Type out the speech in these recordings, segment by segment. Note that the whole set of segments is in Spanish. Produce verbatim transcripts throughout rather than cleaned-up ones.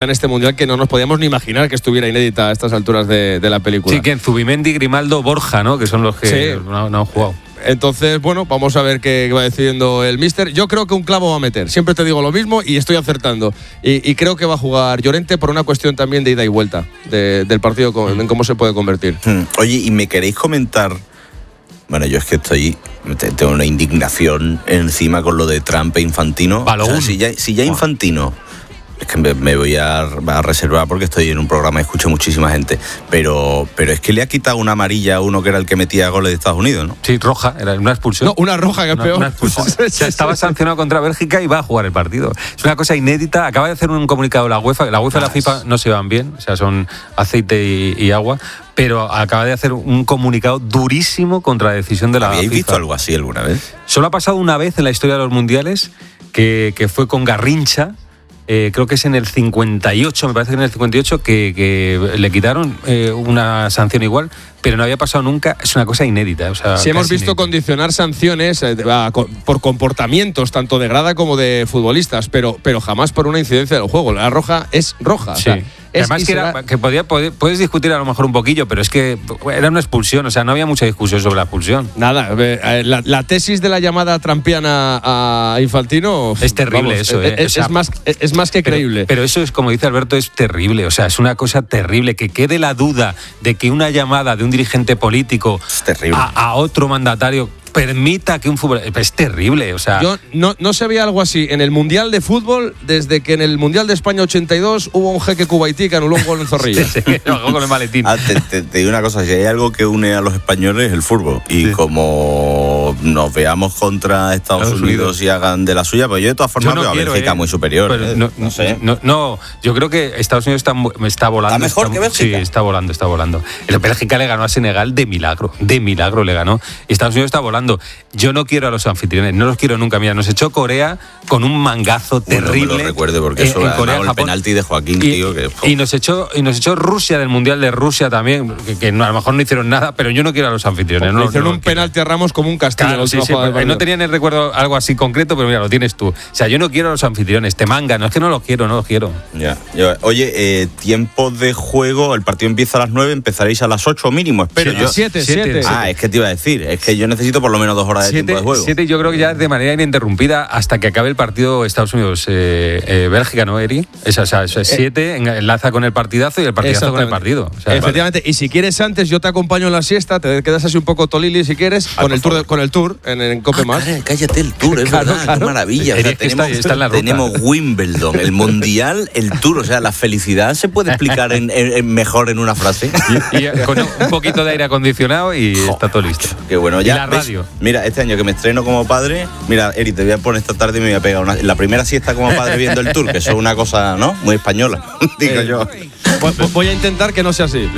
en este mundial que no nos podíamos ni imaginar que estuviera inédita a estas alturas de, de la película. Sí, que en Zubimendi, Grimaldo, Borja, ¿no? Que son los que sí. no, no han jugado. Entonces, bueno, vamos a ver qué va decidiendo el míster. Yo creo que un clavo va a meter. Siempre te digo lo mismo y estoy acertando. Y, y creo que va a jugar Llorente por una cuestión también de ida y vuelta de, del partido, en cómo se puede convertir. Hmm. Oye, ¿y me queréis comentar? Bueno, yo es que estoy... Tengo una indignación encima con lo de Trump e Infantino. O sea, si ya, si ya Infantino... Es que me, me voy a, a reservar porque estoy en un programa y escucho muchísima gente. Pero, pero es que le ha quitado una amarilla a uno que era el que metía goles de Estados Unidos, ¿no? Sí, roja, era una expulsión. No, una roja, que es una, peor. Una expulsión. O sea, estaba sancionado contra Bélgica y va a jugar el partido. Es una cosa inédita. Acaba de hacer un comunicado la UEFA. La UEFA y la FIFA no se van bien, o sea, son aceite y, y agua. Pero acaba de hacer un comunicado durísimo contra la decisión de la FIFA. ¿Habéis visto algo así alguna vez? Solo ha pasado una vez en la historia de los mundiales, que, que fue con Garrincha. Eh, creo que es en el cincuenta y ocho, me parece que en el cincuenta y ocho, que, que le quitaron eh, una sanción igual, pero no había pasado nunca. Es una cosa inédita. O sea, sí, hemos visto inédita. Condicionar sanciones eh, a, por comportamientos tanto de grada como de futbolistas, pero, pero jamás por una incidencia del juego. La roja es roja. Sí. O sea, es, además que, era, que podía, podía, puedes discutir a lo mejor un poquillo, pero es que era una expulsión, o sea, no había mucha discusión sobre la expulsión. Nada, eh, la, la tesis de la llamada trampiana a Infantino es terrible. Vamos, eso, eh, es, o sea, es, más, es más que pero, creíble. Pero eso es, como dice Alberto, es terrible, o sea, es una cosa terrible, que quede la duda de que una llamada de un dirigente político es terrible. A, a otro mandatario permita que un fútbol... Es terrible, o sea... Yo no, no se veía algo así en el Mundial de Fútbol desde que en el Mundial de España ochenta y dos hubo un jeque cubaití que anuló un gol en Zorrilla. Sí, sí, con el maletín. Ah, te, te, te digo una cosa, si hay algo que une a los españoles es el fútbol. Y sí. como nos veamos contra Estados, Estados Unidos, Unidos y hagan de la suya, pues yo de todas formas no veo a Bélgica eh, muy superior. Eh, no, no sé. No, no, yo creo que Estados Unidos está, está volando. ¿Está mejor está, que Bélgica? Sí, está volando, está volando. El Bélgica le ganó a Senegal de milagro, de milagro le ganó. Estados Unidos está volando. Yo no quiero a los anfitriones, no los quiero nunca. Mira, nos echó Corea con un mangazo terrible. No me lo recuerdo porque eso en Corea, el Japón, penalti de Joaquín, y, tío. Que, y nos echó y nos echó Rusia del Mundial de Rusia también, que, que no, a lo mejor no hicieron nada, pero yo no quiero a los anfitriones. No, no, hicieron no un penalti a Ramos como un castigo. Claro, sí, sí, no tenía en el recuerdo algo así concreto, pero mira, lo tienes tú. O sea, yo no quiero a los anfitriones, te mangan, no es que no los quiero, no los quiero. Ya, ya. Oye, eh, tiempo de juego, el partido empieza a las nueve, empezaréis a las ocho mínimo, espero. Sí, siete, siete. Ah, es que te iba a decir, es que yo necesito por lo menos dos horas de siete, tiempo de juego. Siete, yo creo que ya de manera ininterrumpida hasta que acabe el partido Estados Unidos eh, eh, Bélgica, ¿no, Eri? Esa, o sea, eso es siete, enlaza con el partidazo y el partidazo con el partido. O sea, efectivamente, vale. Y si quieres antes, yo te acompaño en la siesta, te quedas así un poco tolili si quieres, ah, con, el tour de, con el tour en, en Cope ah, Más. Cara, cállate el tour, es claro, verdad, claro. Qué maravilla. O sea, tenemos, está, está en la ruta. tenemos Wimbledon, el Mundial, el tour, o sea, la felicidad se puede explicar en, en, en mejor en una frase. Y, y con un poquito de aire acondicionado y Joder, está todo listo. Qué bueno, ya. Y la radio. ¿Ves? Mira, este año que me estreno como padre, mira, Eri, te voy a poner esta tarde y me voy a pegar una, la primera siesta como padre viendo el tour, que eso es una cosa, ¿no? Muy española, digo eh, yo. Voy a intentar que no sea así.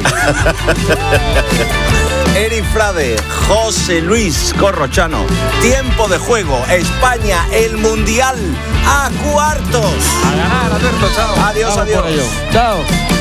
Eri Frade, José Luis Corrochano, tiempo de juego, España, el Mundial a cuartos. A ganar, Alberto, chao. Adiós, Vamos adiós. Chao.